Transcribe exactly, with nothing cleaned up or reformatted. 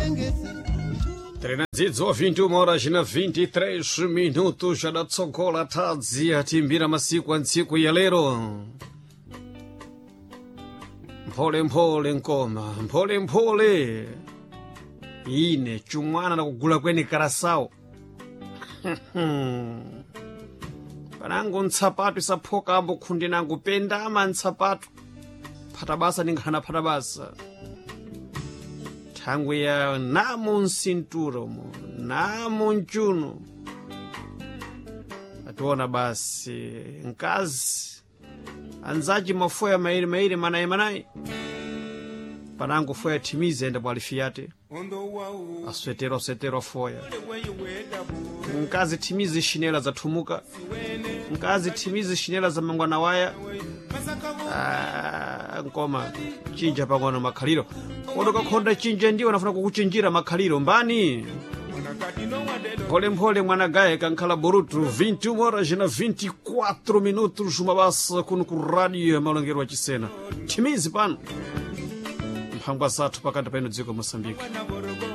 Treinazidzo vinte e uma horas na vinte e três minutos já da tsogola tadzi atimbira masiku antsiku ya lero. Mpole mpole nkoma mpole mpole ine chumwana na kugula kweni karasawo. Panango ntsapatu isaphoka ambo khundi nangu penda ama ntsapatu phatabasa ninkhana phatabasa thangwe ya namo nsinturo mo namo nchuno atuona basi nkazi anzaji mafoya mairi mairi manai manai panango foya timize enda bwalifiyate aswetero aswetero foya nkazi timize shinela za tumuka nkazi timize shinela za mangwana waya ah, nkoma chinja pangwana makhaliro kodoka khonda chinja ndiwo nafuna kukuchinjira makhaliro mbani mpole mpole mwana gaye kankhala borutu vinte e uma horas na vinte e quatro minutos umabasa kuno ku radio ya malongero wa chisena timizi pano mphangwa zathu pakati peno dziko Mosambiki.